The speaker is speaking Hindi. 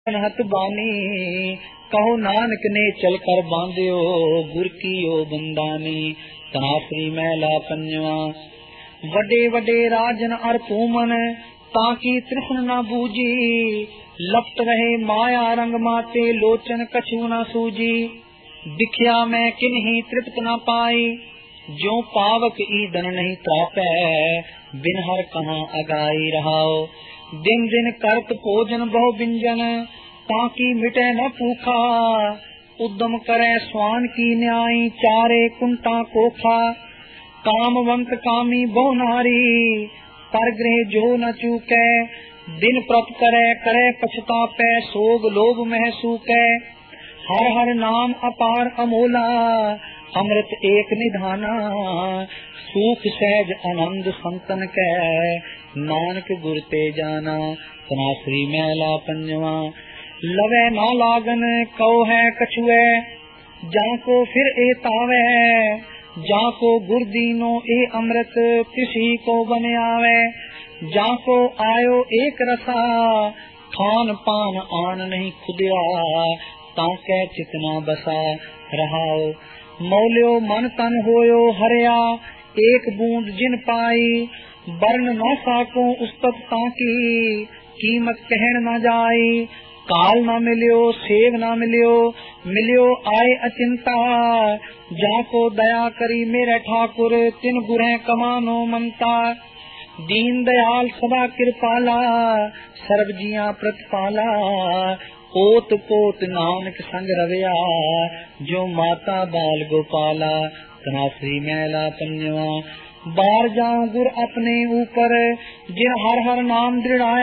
हत बानी कहो नानक ने चल कर बांध्यो गुर की ओ बंदानी। तनासरी मैला पंजवा वडे वडे राजन अर पूमन ताकि तृष्ण न बूझी। लपट रहे माया रंग माते लोचन कछु न सूझी। दिखिया मैं किन्हीं तृप्त न पाई जो पावक ईदन नहीं त्रापै। बिन हर कहाँ अगाई रहाओ दिन दिन करत भोजन बहु व्यंजन ताकि मिटे न भूखा। उद्यम करे स्वान की न्याय चारे कुंटा कोखा। कामवंत कामी बहु नारी पर गृह जो न चूके। दिन प्रत करे करे पछतापे सोग लोभ महसूके। हर हर नाम अपार अमोला अमृत एक निधाना। सुख सहज आनंद संतन के नानक गुर ते जाना। तनासरी मैला पंजवा लवे ना लागन कहो है कछुए जाको फिर ए तावे। जाको गुर दीनो ए अमृत किसी को बन आवे। जाको आयो एक रसा खान पान आन नहीं खुदिया। ताके चितना बसा रहाओ मौल्यो मन तन होयो हरिया। एक बूंद जिन पाई वर्ण न साको उस्तत ताकी। कीमत कहन न जाई काल न मिलियो सेव न मिलियो। मिलियो आए अचिंता जाको दया करी मेरे ठाकुर तिन गुरे कमानो मनता। दीन दयाल सदा कृपाला सर्व जिया प्रतिपाला। ओत पोत नानक संग रविया जो माता बाल गोपाला। तनासरी मैला पंजवा बार जाऊं गुर अपने ऊपर जिन हर हर नाम दृढ़ाया।